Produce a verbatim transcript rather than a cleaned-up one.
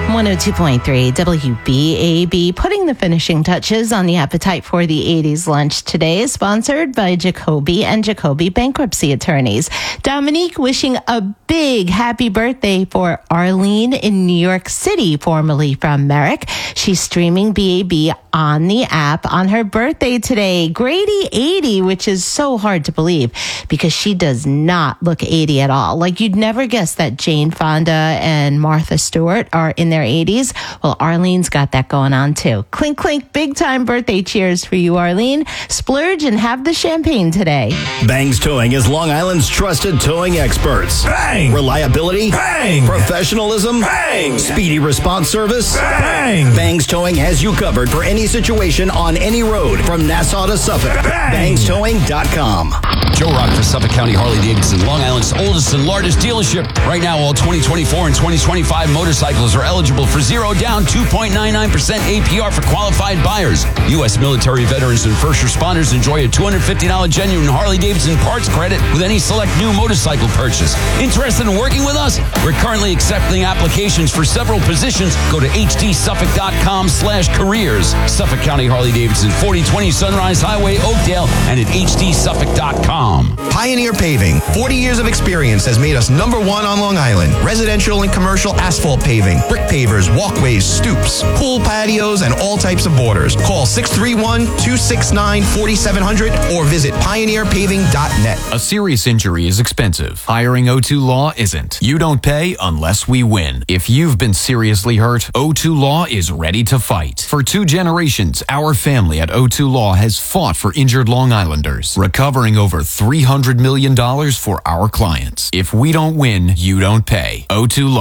one oh two point three W B A B, putting the finishing touches on the appetite for the eighties lunch today, is sponsored by Jacoby and Jacoby Bankruptcy Attorneys. Dominique wishing a big happy birthday for Arlene in New York City, formerly from Merrick. She's streaming B A B on the app on her birthday today. Grady eighty, which is so hard to believe because she does not look eighty at all. Like, you'd never guess that Jane Fonda and Martha Stewart are in their eighties. Well, Arlene's got that going on too. Clink, clink, big time birthday cheers for you, Arlene. Splurge and have the champagne today. Bangs Towing is Long Island's trusted towing experts. Bang! Reliability. Bang! Professionalism. Bang! Speedy response service. Bang! Bangs Towing has you covered for any situation on any road from Nassau to Suffolk. Bang! bangs towing dot com. Joe Rock for Suffolk County Harley-Davidson, Long Island's oldest and largest dealership. Right now, all twenty twenty-four and twenty twenty-five motorcycles are eligible for zero down, two point nine nine percent A P R for qualified buyers. U S military veterans and first responders enjoy a two hundred fifty dollars genuine Harley-Davidson parts credit with any select new motorcycle purchase. Interested in working with us? We're currently accepting applications for several positions. Go to h d suffolk dot com slash careers. Suffolk County Harley-Davidson, forty twenty Sunrise Highway, Oakdale, and at h d suffolk dot com. Pioneer Paving, forty years of experience has made us number one on Long Island. Residential and commercial asphalt paving, brick pavers, walkways, stoops, pool patios, and all types of borders. Call six three one, two six nine, four seven zero zero or visit pioneer paving dot net. A serious injury is expensive. Hiring O two Law isn't. You don't pay unless we win. If you've been seriously hurt, O two Law is ready to fight. For two generations, our family at O two Law has fought for injured Long Islanders, recovering over three hundred million dollars for our clients. If we don't win, you don't pay. O two Law.